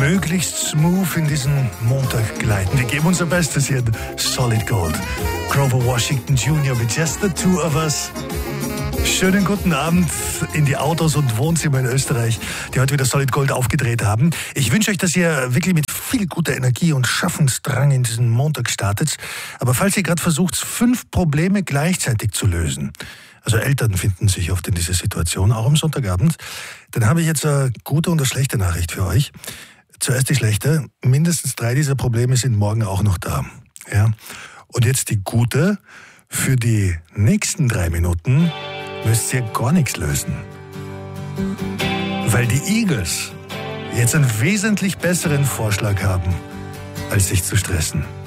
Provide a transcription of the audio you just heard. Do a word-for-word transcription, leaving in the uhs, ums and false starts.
möglichst smooth in diesen Montag gleiten. Wir geben unser Bestes hier. Solid Gold. Grover Washington Junior mit Just the Two of Us. Schönen guten Abend in die Autos und Wohnzimmer in Österreich, die heute wieder Solid Gold aufgedreht haben. Ich wünsche euch, dass ihr wirklich mit viel guter Energie und Schaffensdrang in diesen Montag startet. Aber falls ihr gerade versucht, fünf Probleme gleichzeitig zu lösen, also Eltern finden sich oft in dieser Situation, auch am Sonntagabend, dann habe ich jetzt eine gute und eine schlechte Nachricht für euch. Zuerst die schlechte. Mindestens drei dieser Probleme sind morgen auch noch da. Ja? Und jetzt die gute. Für die nächsten drei Minuten müsst ihr gar nichts lösen. Weil die Eagles jetzt einen wesentlich besseren Vorschlag haben, als sich zu stressen.